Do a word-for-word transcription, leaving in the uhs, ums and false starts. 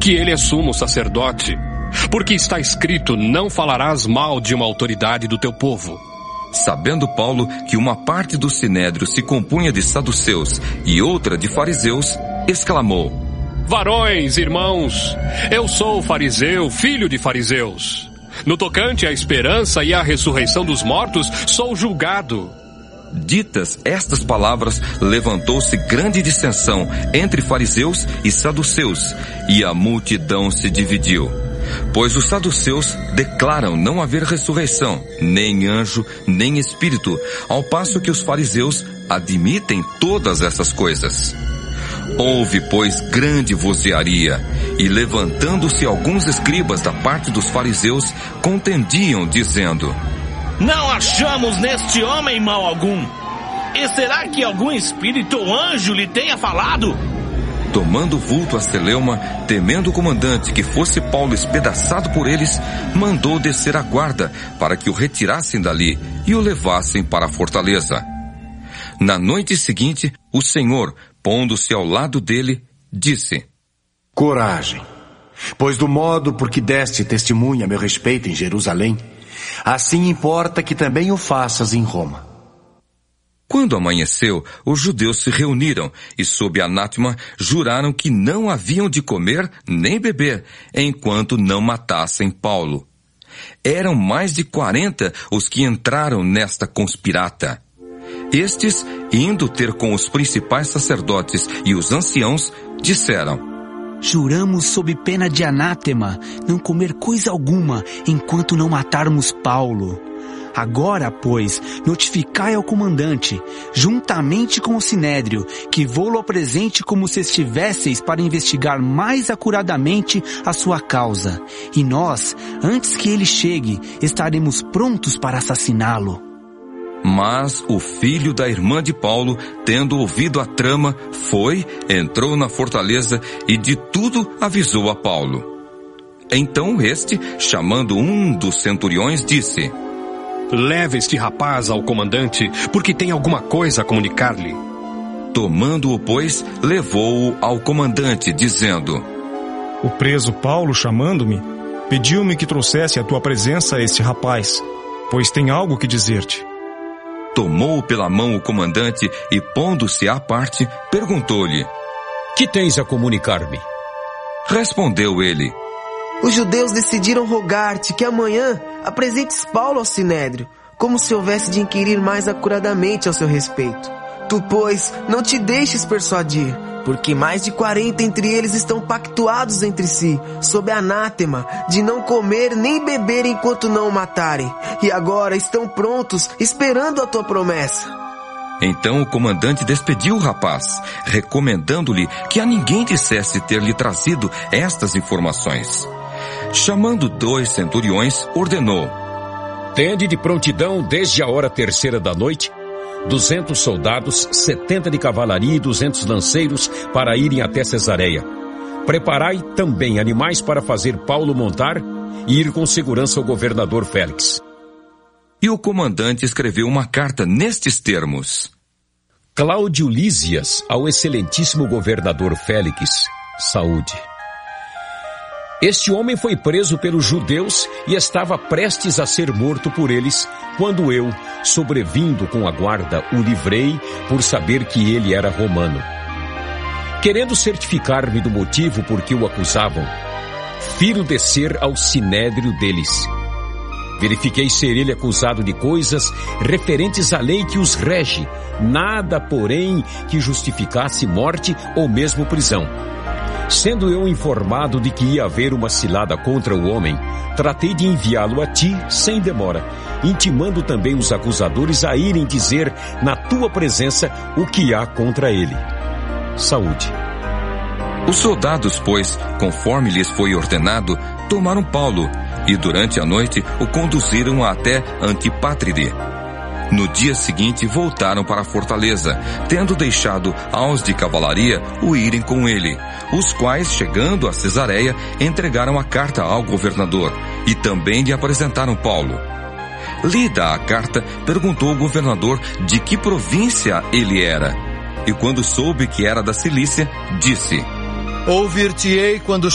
que ele é sumo sacerdote. Porque está escrito, não falarás mal de uma autoridade do teu povo. Sabendo Paulo que uma parte do sinédrio se compunha de saduceus e outra de fariseus, exclamou: Varões, irmãos, eu sou fariseu, filho de fariseus. No tocante à esperança e à ressurreição dos mortos, sou julgado. Ditas estas palavras, levantou-se grande dissensão entre fariseus e saduceus, e a multidão se dividiu. Pois os saduceus declaram não haver ressurreição, nem anjo, nem espírito, ao passo que os fariseus admitem todas essas coisas. Houve, pois, grande vozearia, e levantando-se alguns escribas da parte dos fariseus, contendiam, dizendo: Não achamos neste homem mal algum. E será que algum espírito ou anjo lhe tenha falado? Tomando vulto a celeuma, temendo o comandante que fosse Paulo espedaçado por eles, mandou descer a guarda para que o retirassem dali e o levassem para a fortaleza. Na noite seguinte, o Senhor, pondo-se ao lado dele, disse: Coragem, pois do modo por que deste testemunha a meu respeito em Jerusalém, assim importa que também o faças em Roma. Quando amanheceu, os judeus se reuniram e, sob anátema, juraram que não haviam de comer nem beber, enquanto não matassem Paulo. Eram mais de quarenta os que entraram nesta conspirata. Estes, indo ter com os principais sacerdotes e os anciãos, disseram: Juramos sob pena de anátema não comer coisa alguma enquanto não matarmos Paulo. Agora, pois, notificai ao comandante, juntamente com o sinédrio, que vou-lo apresente como se estivesseis para investigar mais acuradamente a sua causa. E nós, antes que ele chegue, estaremos prontos para assassiná-lo. Mas o filho da irmã de Paulo, tendo ouvido a trama, foi, entrou na fortaleza e de tudo avisou a Paulo. Então este, chamando um dos centuriões, disse: Leve este rapaz ao comandante, porque tem alguma coisa a comunicar-lhe. Tomando-o, pois, levou-o ao comandante, dizendo: O preso Paulo, chamando-me, pediu-me que trouxesse à tua presença este rapaz, pois tem algo que dizer-te. Tomou-o pela mão o comandante e, pondo-se à parte, perguntou-lhe: Que tens a comunicar-me? Respondeu ele: Os judeus decidiram rogar-te que amanhã apresentes Paulo ao sinédrio, como se houvesse de inquirir mais acuradamente ao seu respeito. Tu, pois, não te deixes persuadir, porque mais de quarenta entre eles estão pactuados entre si, sob anátema, de não comer nem beber enquanto não o matarem, e agora estão prontos, esperando a tua promessa. Então o comandante despediu o rapaz, recomendando-lhe que a ninguém dissesse ter-lhe trazido estas informações. Chamando dois centuriões, ordenou: Tende de prontidão desde a hora terceira da noite, duzentos soldados, setenta de cavalaria e duzentos lanceiros para irem até Cesareia. Preparai também animais para fazer Paulo montar e ir com segurança ao governador Félix. E o comandante escreveu uma carta nestes termos: Cláudio Lísias ao excelentíssimo governador Félix, saúde. Este homem foi preso pelos judeus e estava prestes a ser morto por eles, quando eu, sobrevindo com a guarda, o livrei por saber que ele era romano. Querendo certificar-me do motivo por que o acusavam, firo descer ao sinédrio deles. Verifiquei ser ele acusado de coisas referentes à lei que os rege, nada, porém, que justificasse morte ou mesmo prisão. Sendo eu informado de que ia haver uma cilada contra o homem, tratei de enviá-lo a ti sem demora, intimando também os acusadores a irem dizer na tua presença o que há contra ele. Saúde. Os soldados, pois, conforme lhes foi ordenado, tomaram Paulo e durante a noite o conduziram até Antipátride. No dia seguinte voltaram para a fortaleza, tendo deixado aos de cavalaria o irem com ele, os quais, chegando a Cesareia, entregaram a carta ao governador e também lhe apresentaram Paulo. Lida a carta, perguntou o governador de que província ele era, e quando soube que era da Cilícia, disse: Ouvir-te-ei quando